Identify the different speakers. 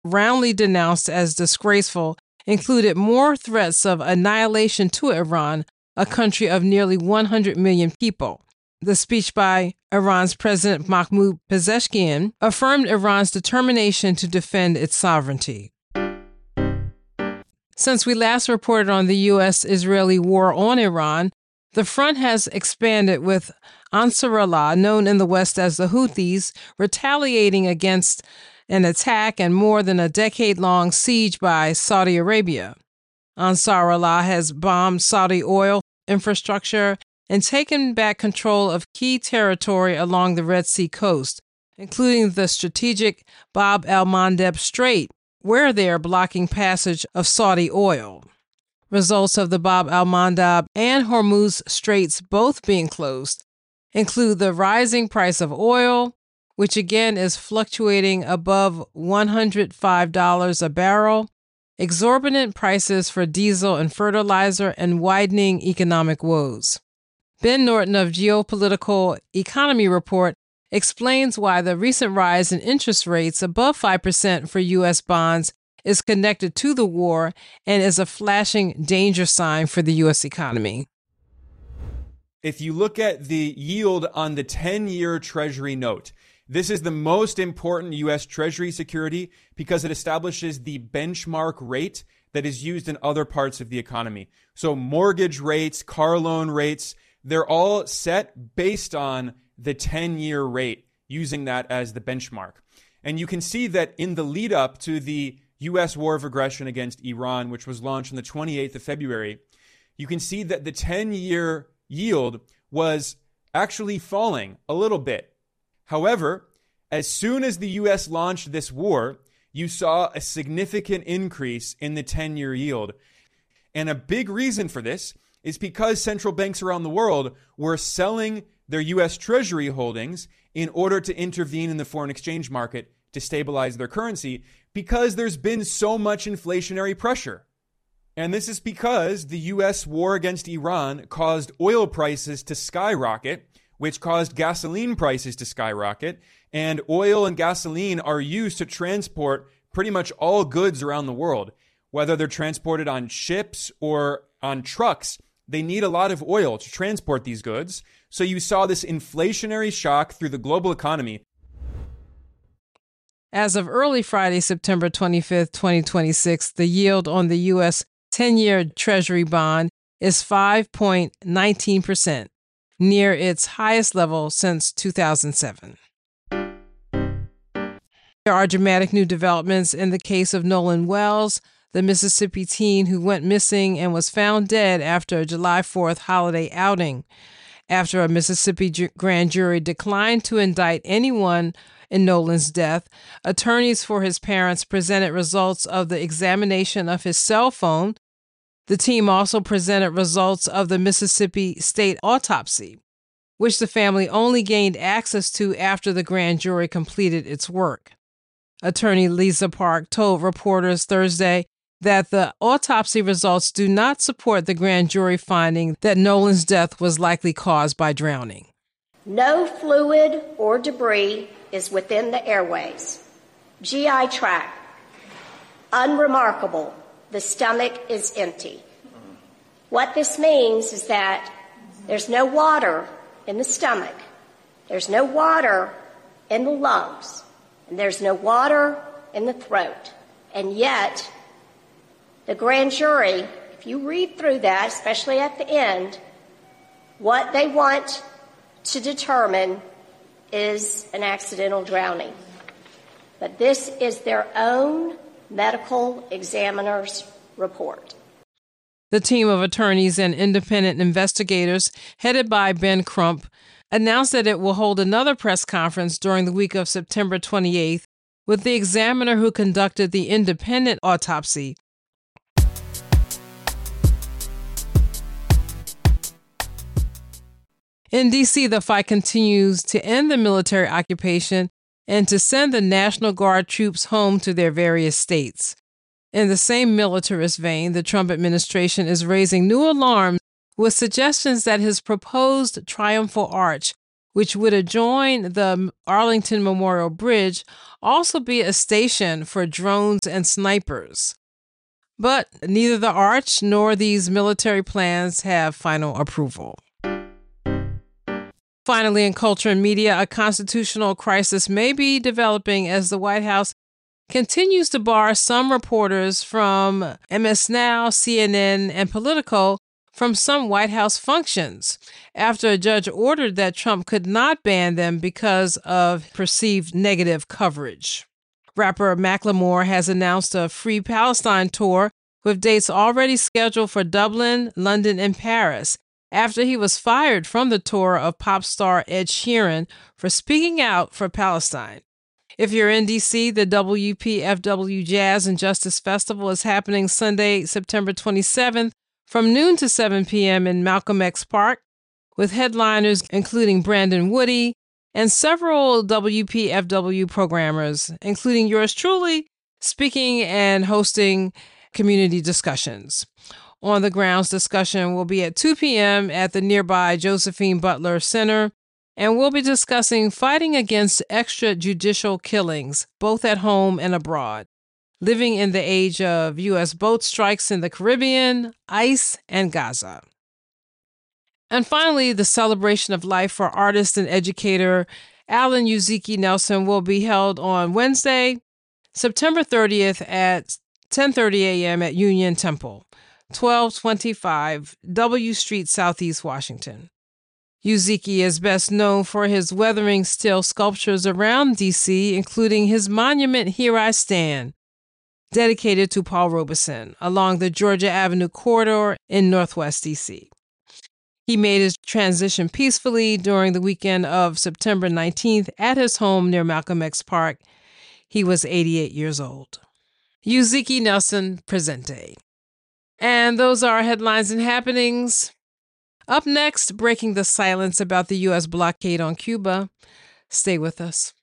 Speaker 1: roundly denounced as disgraceful, included more threats of annihilation to Iran, a country of nearly 100 million people. The speech by Iran's President Mahmoud Pezeshkian affirmed Iran's determination to defend its sovereignty. Since we last reported on the U.S.-Israeli war on Iran, the front has expanded, with Ansarullah, known in the West as the Houthis, retaliating against an attack and more than a decade-long siege by Saudi Arabia. Ansarullah has bombed Saudi oil infrastructure and taken back control of key territory along the Red Sea coast, including the strategic Bab el-Mandeb Strait, where they are blocking passage of Saudi oil. Results of the Bab el-Mandeb and Hormuz Straits both being closed include the rising price of oil, which again is fluctuating above $105 a barrel, exorbitant prices for diesel and fertilizer, and widening economic woes. Ben Norton of Geopolitical Economy Report explains why the recent rise in interest rates above 5% for U.S. bonds is connected to the war and is a flashing danger sign for the U.S. economy.
Speaker 2: If you look at the yield on the 10-year Treasury note, this is the most important U.S. Treasury security because it establishes the benchmark rate that is used in other parts of the economy. So mortgage rates, car loan rates, they're all set based on the 10-year rate, using that as the benchmark. And you can see that in the lead up to the U.S. war of aggression against Iran, which was launched on the 28th of February, you can see that the 10-year yield was actually falling a little bit. However, as soon as the U.S. launched this war, you saw a significant increase in the 10-year yield. And a big reason for this is because central banks around the world were selling their U.S. Treasury holdings in order to intervene in the foreign exchange market to stabilize their currency, because there's been so much inflationary pressure. And this is because the U.S. war against Iran caused oil prices to skyrocket, which caused gasoline prices to skyrocket. And oil and gasoline are used to transport pretty much all goods around the world. Whether they're transported on ships or on trucks, they need a lot of oil to transport these goods. So you saw this inflationary shock through the global economy.
Speaker 1: As of early Friday, September 25th, 2026, the yield on the U.S. 10-year Treasury bond is 5.19%, near its highest level since 2007. There are dramatic new developments in the case of Nolan Wells, the Mississippi teen who went missing and was found dead after a July 4th holiday outing. After a Mississippi grand jury declined to indict anyone in Nolan's death, attorneys for his parents presented results of the examination of his cell phone. The team also presented results of the Mississippi State autopsy, which the family only gained access to after the grand jury completed its work. Attorney Lisa Park told reporters Thursday that the autopsy results do not support the grand jury finding that Nolan's death was likely caused by drowning.
Speaker 3: No fluid or debris is within the airways. GI tract, unremarkable. The stomach is empty. What this means is that there's no water in the stomach, there's no water in the lungs, and there's no water in the throat. And yet, the grand jury, if you read through that, especially at the end, what they want to determine is an accidental drowning. But this is their own medical examiner's report.
Speaker 1: The team of attorneys and independent investigators, headed by Ben Crump, announced that it will hold another press conference during the week of September 28th with the examiner who conducted the independent autopsy. In D.C., the fight continues to end the military occupation and to send the National Guard troops home to their various states. In the same militarist vein, the Trump administration is raising new alarms with suggestions that his proposed triumphal arch which would adjoin the Arlington Memorial Bridge, also be a station for drones and snipers. But neither the Arch nor these military plans have final approval. Finally, in culture and media, a constitutional crisis may be developing as the White House continues to bar some reporters from MS Now, CNN, and Politico from some White House functions after a judge ordered that Trump could not ban them because of perceived negative coverage. Rapper Macklemore has announced a Free Palestine tour with dates already scheduled for Dublin, London, and Paris after he was fired from the tour of pop star Ed Sheeran for speaking out for Palestine. If you're in D.C., the WPFW Jazz and Justice Festival is happening Sunday, September 27th from noon to 7 p.m. in Malcolm X Park, with headliners including Brandon Woody and several WPFW programmers, including yours truly, speaking and hosting community discussions. On the grounds discussion will be at 2 p.m. at the nearby Josephine Butler Center, and we'll be discussing fighting against extrajudicial killings, both at home and abroad, living in the age of U.S. boat strikes in the Caribbean, ICE, and Gaza. And finally, the celebration of life for artist and educator Alan Uziki Nelson will be held on Wednesday, September 30th at 10:30 a.m. at Union Temple, 1225 W Street, Southeast Washington. Uziki is best known for his weathering steel sculptures around D.C., including his monument Here I Stand, dedicated to Paul Robeson, along the Georgia Avenue corridor in Northwest D.C. He made his transition peacefully during the weekend of September 19th at his home near Malcolm X Park. He was 88 years old. Uziki Nelson Presente. And those are our headlines and happenings. Up next, breaking the silence about the U.S. blockade on Cuba. Stay with us.